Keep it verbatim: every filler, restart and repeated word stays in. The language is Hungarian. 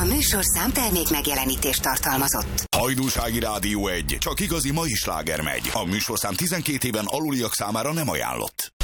A műsorszám termék megjelenítést tartalmazott. Hajdúsági Rádió egy. Csak igazi mai sláger megy. A műsorszám tizenkét éven aluliak számára nem ajánlott.